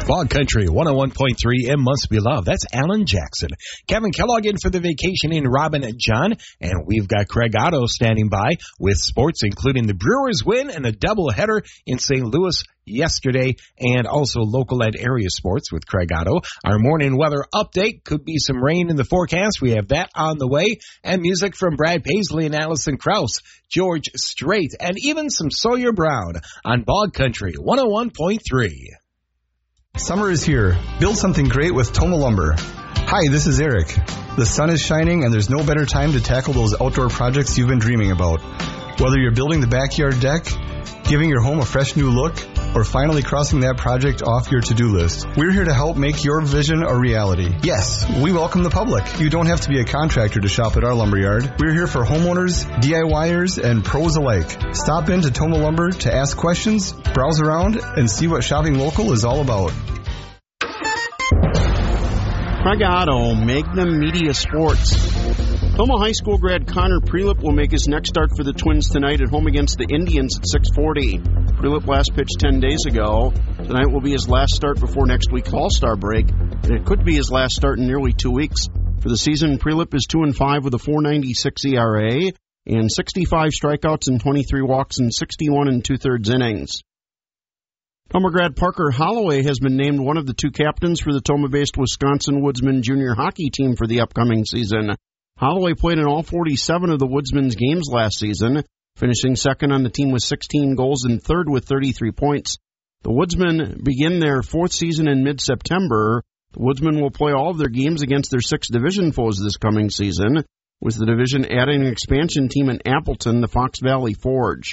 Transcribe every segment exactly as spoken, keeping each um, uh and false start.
Bog Country one oh one point three and Must Be Love. That's Alan Jackson. Kevin Kellogg in for the vacationing Robin John. And we've got Craig Otto standing by with sports, including the Brewers win and a doubleheader in Saint Louis yesterday, and also local and area sports with Craig Otto. Our morning weather update. Could be some rain in the forecast. We have that on the way. And music from Brad Paisley and Allison Krauss, George Strait, and even some Sawyer Brown on Bog Country one oh one point three. Summer is here. Build something great with Toma Lumber. Hi, this is Eric. The sun is shining and there's no better time to tackle those outdoor projects you've been dreaming about. Whether you're building the backyard deck, giving your home a fresh new look, or finally crossing that project off your to-do list, we're here to help make your vision a reality. Yes, we welcome the public. You don't have to be a contractor to shop at our lumberyard. We're here for homeowners, DIYers, and pros alike. Stop into Toma Lumber to ask questions, browse around, and see what shopping local is all about. Craig Otto, Magnum Media Sports. Toma High School grad Connor Prelip will make his next start for the Twins tonight at home against the Indians at six forty. Prelip last pitched ten days ago. Tonight will be his last start before next week's All-Star break, and it could be his last start in nearly two weeks. For the season, Prelip is two and five with a four ninety-six E R A and sixty-five strikeouts and twenty-three walks in sixty-one and two-thirds innings. Toma grad Parker Holloway has been named one of the two captains for the Toma-based Wisconsin Woodsman junior hockey team for the upcoming season. Holloway played in all forty-seven of the Woodsman's games last season, finishing second on the team with sixteen goals and third with thirty-three points. The Woodsmen begin their fourth season in mid-September. The Woodsmen will play all of their games against their six division foes this coming season, with the division adding an expansion team in Appleton, the Fox Valley Forge.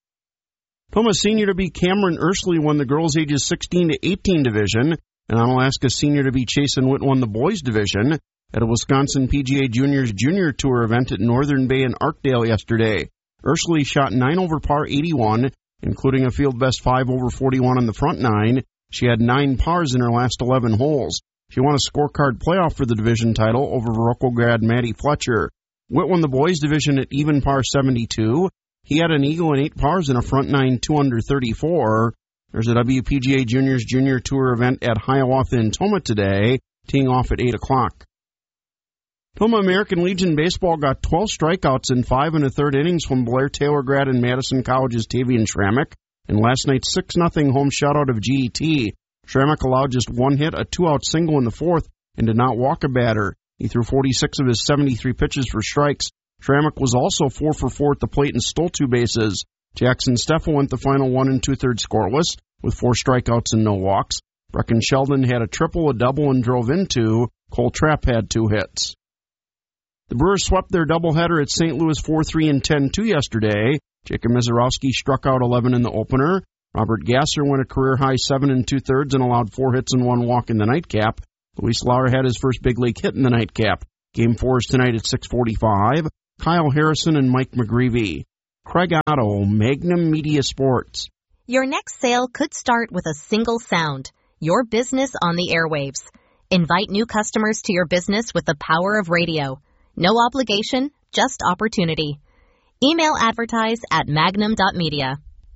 Toma senior-to-be Cameron Ursley won the girls' ages sixteen to eighteen division, and Onalaska senior-to-be Chasen Witt won the boys' division at a Wisconsin P G A Juniors Junior Tour event at Northern Bay in Arkdale yesterday. Ursley shot nine over par eighty-one, including a field best five over forty-one on the front nine. She had nine pars in her last eleven holes. She won a scorecard playoff for the division title over Verocco grad Maddie Fletcher. Witt won the boys' division at even par seventy-two. He had an eagle and eight pars in a front nine two under thirty-four. There's a W P G A Juniors Junior Tour event at Hiawatha in Toma today, teeing off at eight o'clock. Toma American Legion Baseball got twelve strikeouts in five and a third innings from Blair Taylor grad and Madison College's Tavian Schrammick in last night's six nothing home shutout of G E T. Schrammick allowed just one hit, a two-out single in the fourth, and did not walk a batter. He threw forty-six of his seventy-three pitches for strikes. Schrammick was also four for four at the plate and stole two bases. Jackson Steffel went the final one and two-thirds scoreless with four strikeouts and no walks. Brecken Sheldon had a triple, a double, and drove in two. Cole Trapp had two hits. The Brewers swept their doubleheader at Saint Louis four three and ten two yesterday. Jacob Mizorowski struck out eleven in the opener. Robert Gasser went a career-high seven and two-thirds and allowed four hits and one walk in the nightcap. Luis Lauer had his first big league hit in the nightcap. Game four is tonight at six forty-five. Kyle Harrison and Mike McGreevy. Craig Otto, Magnum Media Sports. Your next sale could start with a single sound. Your business on the airwaves. Invite new customers to your business with the power of radio. No obligation, just opportunity. Email advertise at magnum dot media.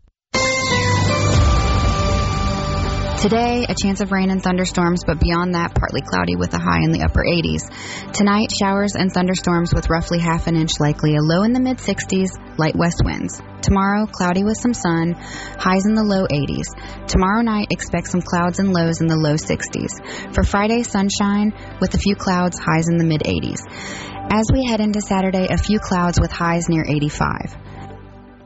Today, a chance of rain and thunderstorms, but beyond that, partly cloudy with a high in the upper eighties. Tonight, showers and thunderstorms with roughly half an inch likely, a low in the mid-sixties, light west winds. Tomorrow, cloudy with some sun, highs in the low eighties. Tomorrow night, expect some clouds and lows in the low sixties. For Friday, sunshine with a few clouds, highs in the mid-eighties. As we head into Saturday, a few clouds with highs near eighty-five.